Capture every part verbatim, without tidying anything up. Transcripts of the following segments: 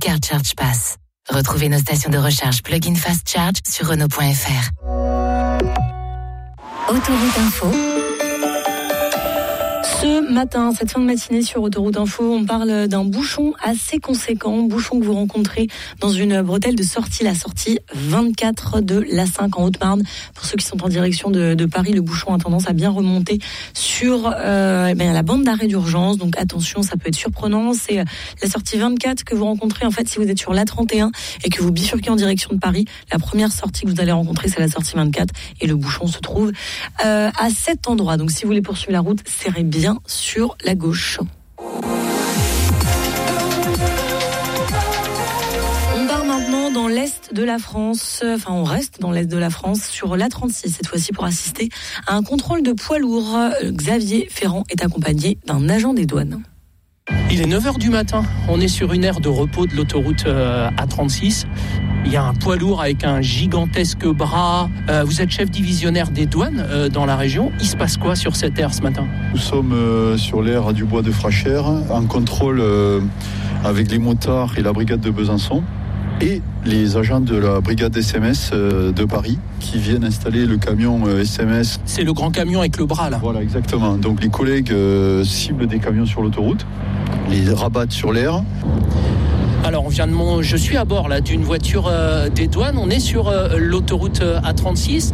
Car Charge Pass. Retrouvez nos stations de recharge plug-in fast charge sur Renault point F R. Autoroute Info. Ce matin, cette fin de matinée sur Autoroute Info, on parle d'un bouchon assez conséquent, bouchon que vous rencontrez dans une bretelle de sortie, la sortie vingt-quatre de l'A cinq en Haute-Marne. Pour ceux qui sont en direction de, de Paris, le bouchon a tendance à bien remonter sur euh, eh bien, la bande d'arrêt d'urgence. Donc attention, ça peut être surprenant. C'est la sortie vingt-quatre que vous rencontrez en fait si vous êtes sur l'A trente et un et que vous bifurquez en direction de Paris. La première sortie que vous allez rencontrer, c'est la sortie vingt-quatre et le bouchon se trouve euh, à cet endroit. Donc si vous voulez poursuivre la route, serrez bien sur la gauche. On part maintenant dans l'est de la France, enfin on reste dans l'est de la France sur l'A trente-six cette fois-ci pour assister à un contrôle de poids lourd. Xavier Ferrand est accompagné d'un agent des douanes. Il est neuf heures du matin, on est sur une aire de repos de l'autoroute euh, A trente-six. Il y a un poids lourd avec un gigantesque bras. Euh, vous êtes chef divisionnaire des douanes euh, dans la région. Il se passe quoi sur cette aire ce matin ? Nous sommes euh, sur l'aire du bois de Frachères, en contrôle euh, avec les motards et la brigade de Besançon et les agents de la brigade S M S euh, de Paris qui viennent installer le camion euh, S M S. C'est le grand camion avec le bras là. Voilà, exactement. Donc les collègues euh, ciblent des camions sur l'autoroute, les rabattent sur l'aire. Alors on vient de mon... je suis à bord là d'une voiture euh, des douanes. On est sur euh, l'autoroute euh, A trente-six.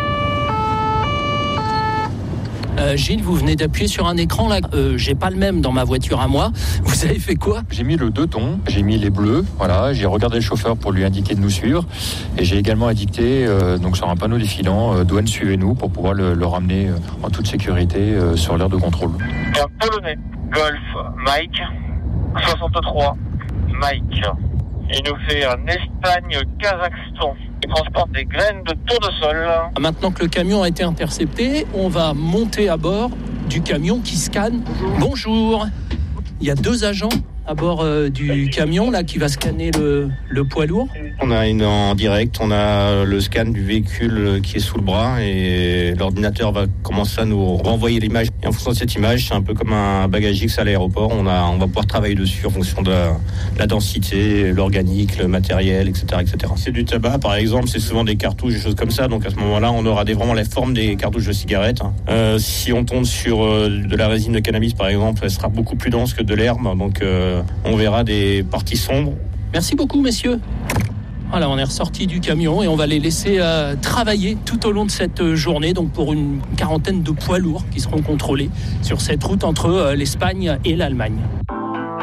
Euh, Gilles, vous venez d'appuyer sur un écran là. Euh, j'ai pas le même dans ma voiture à moi. Vous avez fait quoi ? J'ai mis le deux tons, j'ai mis les bleus. Voilà, j'ai regardé le chauffeur pour lui indiquer de nous suivre, et j'ai également indiqué euh, donc sur un panneau défilant euh, douane suivez-nous pour pouvoir le, le ramener euh, en toute sécurité euh, sur l'aire de contrôle. Un Polonais, Golf, Mike, soixante-trois, Mike. Il nous fait un Espagne-Kazakhstan. Il transporte des graines de tournesol. Maintenant que le camion a été intercepté, on va monter à bord du camion qui scanne. Bonjour. Bonjour. Il y a deux agents à bord euh, du camion là qui va scanner le, le poids lourd. On a une en direct, on a le scan du véhicule qui est sous le bras et l'ordinateur va commencer à nous renvoyer l'image. Et en fonction de cette image, c'est un peu comme un bagage X à l'aéroport. On a, on va pouvoir travailler dessus en fonction de la, la densité, l'organique, le matériel, et cetera, et cetera. C'est du tabac, par exemple, c'est souvent des cartouches, des choses comme ça. Donc à ce moment-là, on aura des, vraiment la forme des cartouches de cigarettes. Euh, si on tombe sur euh, de la résine de cannabis, par exemple, elle sera beaucoup plus dense que de l'herbe. Donc euh, on verra des parties sombres. Merci beaucoup, messieurs. Voilà, on est ressorti du camion et on va les laisser euh, travailler tout au long de cette journée, donc pour une quarantaine de poids lourds qui seront contrôlés sur cette route entre euh, l'Espagne et l'Allemagne.